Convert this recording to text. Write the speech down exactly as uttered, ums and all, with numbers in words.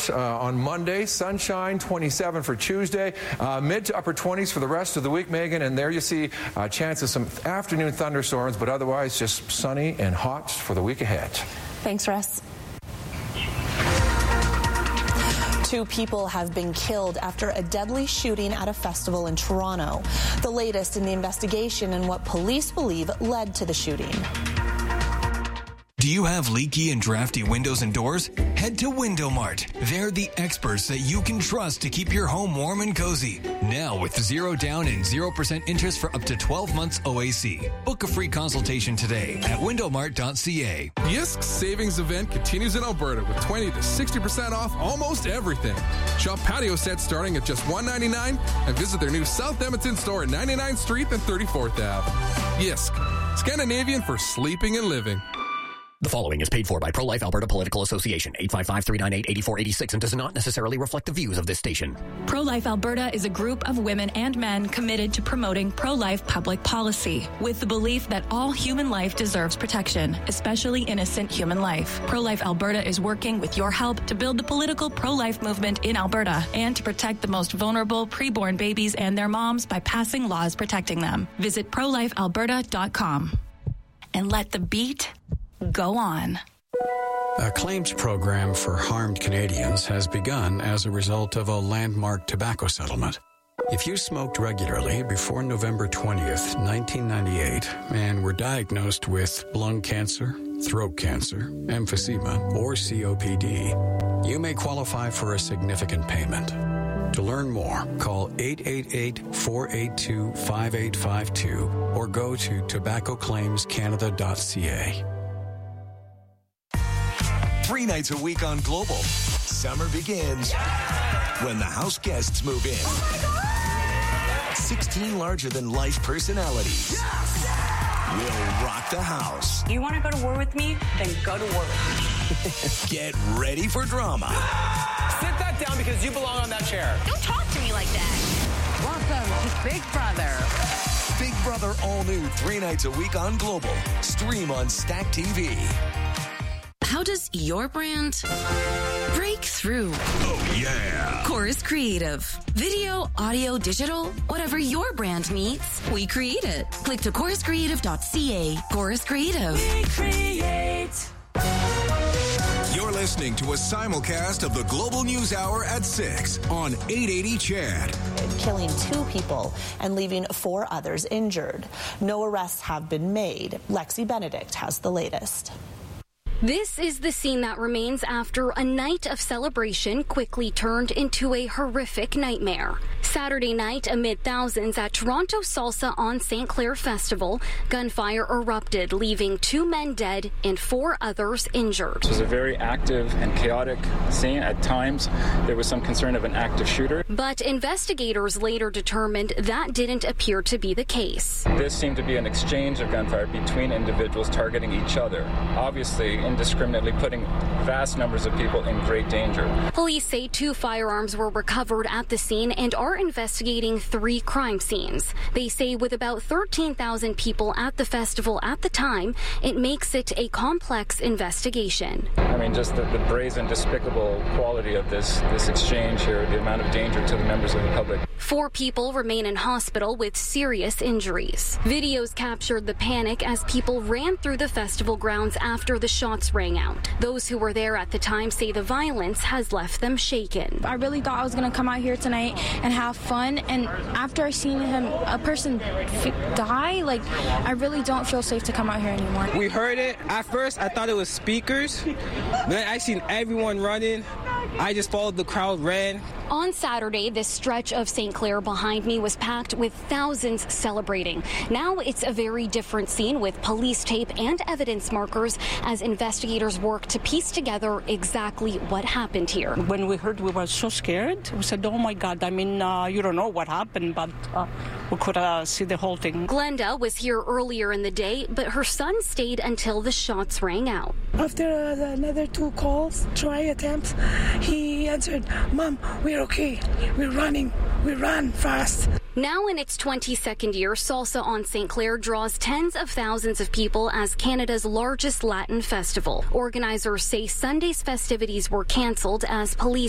uh, on Monday. Sunshine, twenty-seven for Tuesday. Uh, mid to upper twenties for the rest of the week, Megan. And there you see a uh, chance of some afternoon thunderstorms, but otherwise just sunny and hot for the week ahead. Thanks, Russ. Two people have been killed after a deadly shooting at a festival in Toronto. The latest in the investigation and what police believe led to the shooting. Do you have leaky and drafty windows and doors? Head to Window Mart. They're the experts that you can trust to keep your home warm and cozy. Now with zero down and zero percent interest for up to twelve months O A C. Book a free consultation today at window mart dot c a. The I S K Savings Event continues in Alberta with twenty to sixty percent off almost everything. Shop patio sets starting at just one dollar ninety-nine and visit their new South Edmonton store at ninety-ninth Street and thirty-fourth Avenue. I S K, Scandinavian for sleeping and living. The following is paid for by Pro-Life Alberta Political Association, eight five five, three nine eight, eight four eight six, and does not necessarily reflect the views of this station. Pro-Life Alberta is a group of women and men committed to promoting pro-life public policy, with the belief that all human life deserves protection, especially innocent human life. Pro-Life Alberta is working with your help to build the political pro-life movement in Alberta and to protect the most vulnerable preborn babies and their moms by passing laws protecting them. Visit pro life alberta dot com and let the beat go on. A claims program for harmed Canadians has begun as a result of a landmark tobacco settlement. If you smoked regularly before November twentieth, nineteen ninety-eight, and were diagnosed with lung cancer, throat cancer, emphysema, or C O P D, you may qualify for a significant payment. To learn more, call eight eight eight, four eight two, five eight five two or go to tobacco claims canada dot c a. Three nights a week on Global. Summer begins yeah! when the house guests move in. Oh sixteen larger-than-life personalities yes! will rock the house. You want to go to war with me? Then go to war with me. Get ready for drama. Sit that down because you belong on that chair. Don't talk to me like that. Welcome to Big Brother. Big Brother all new three nights a week on Global. Stream on Stack T V. How does your brand break through? Oh, yeah. Chorus Creative. Video, audio, digital, whatever your brand needs, we create it. Click to chorus creative dot c a. Chorus Creative. We create. You're listening to a simulcast of the Global News Hour at six on eight eighty C H A D. Killing two people and leaving four others injured. No arrests have been made. Lexi Benedict has the latest. This is the scene that remains after a night of celebration quickly turned into a horrific nightmare. Saturday night, amid thousands at Toronto Salsa on Saint Clair Festival, gunfire erupted, leaving two men dead and four others injured. It was a very active and chaotic scene. At times, there was some concern of an active shooter. But investigators later determined that didn't appear to be the case. This seemed to be an exchange of gunfire between individuals targeting each other, obviously indiscriminately putting vast numbers of people in great danger. Police say two firearms were recovered at the scene and are investigating three crime scenes. They say with about thirteen thousand people at the festival at the time, it makes it a complex investigation. I mean, just the, the brazen, despicable quality of this, this exchange here, the amount of danger to the members of the public. Four people remain in hospital with serious injuries. Videos captured the panic as people ran through the festival grounds after the shots rang out. Those who were there at the time say the violence has left them shaken. I really thought I was going to come out here tonight and have fun, and after I seen him, a person f- die, like, I really don't feel safe to come out here anymore. We heard it. At first, I thought it was speakers. Then I seen everyone running. I just followed the crowd, ran. On Saturday, this stretch of Saint Clair behind me was packed with thousands celebrating. Now it's a very different scene with police tape and evidence markers as investigators work to piece together exactly what happened here. When we heard, we were so scared. We said, oh my God, I mean, uh, you don't know what happened, but uh, we could uh, see the whole thing. Glenda was here earlier in the day, but her son stayed until the shots rang out. After uh, another two calls, try attempts, he answered, Mom, we're okay. We're running. We run fast. Now in its twenty-second year, Salsa on Saint Clair draws tens of thousands of people as Canada's largest Latin festival. Organizers say Sunday's festivities were canceled as police